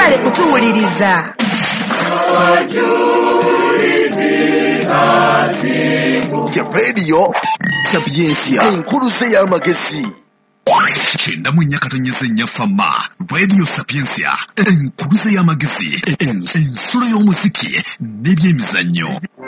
mwagale kutuwuliriza. Radio Sapiensia enkuluze y'amagezi. Chenda munyakatonyeze nyafama Radio Sapiensia enkuluze y'amagezi ensulo y'omuziki n'ebyemizannyo.